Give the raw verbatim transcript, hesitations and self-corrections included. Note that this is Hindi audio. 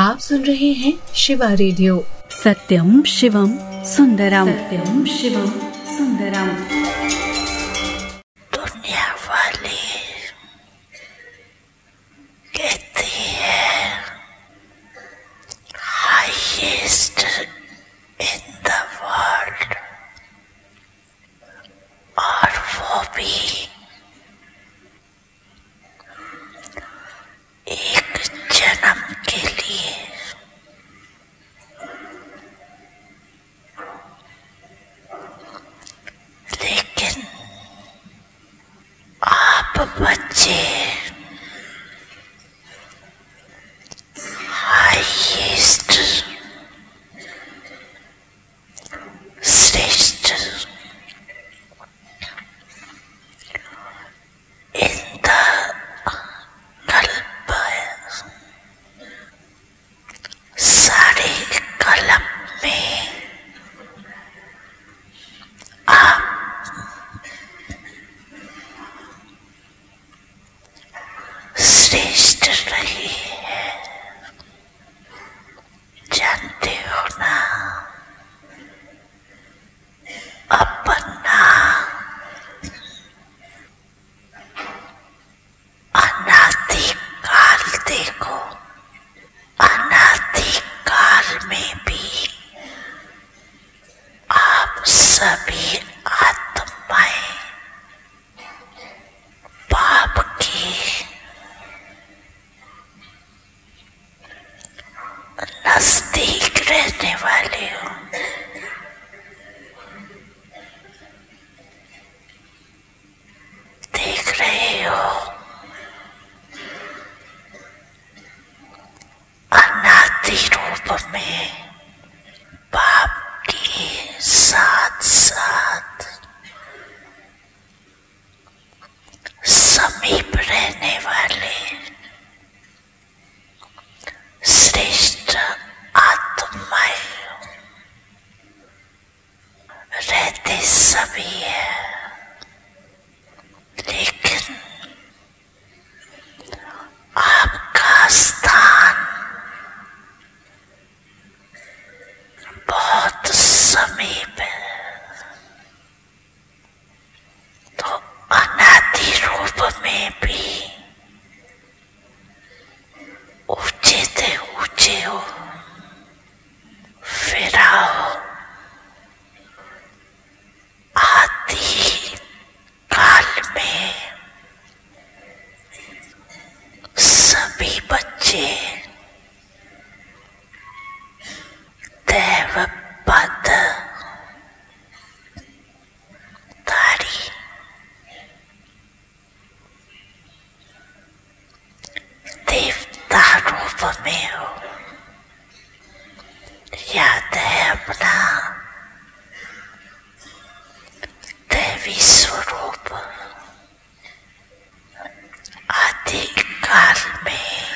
आप सुन रहे हैं शिवा रेडियो। सत्यम शिवम सुंदरम, सत्यम शिवम सुंदरम। दुनिया वाले कहते हैं हाईएस्ट इन द वर्ल्ड, और वो भी एक जन्म के लिए। लेकिन आप बच्चे हाईएस्ट श्रेष्ठ इन द कल्प सारे कलम में आप श्रेष्ठ रहे हैं। जानते हो ना, अपना अनादि काल देखो। अनादि काल में भी आप सभी आत्माएं पाप की नजदीक रहने वाले हो। देख रहे हो, अनादि रूप में पाप के साथ साथ समीप रहने वाले श्रेष्ठ आत्माएं रहते सभी है। लेकिन आपका स्थान बहुत समीप है। तो अनादि रूप में भी ऊंचे से ऊंचे हो। फिर आओ आदि काल में सभी बच्चे देव पद धारी, देवता रूप में हो। याद है अपना देवी स्वरूप। आदि काल में